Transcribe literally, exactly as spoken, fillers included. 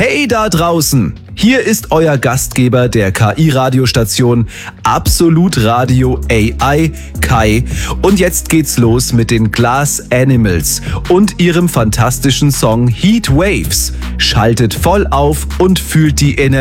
Hey da draußen! Hier ist euer Gastgeber der K I-Radiostation Absolut Radio A I, Kai. Und jetzt geht's los mit den Glass Animals und ihrem fantastischen Song Heat Waves. Schaltet voll auf und fühlt die Energie.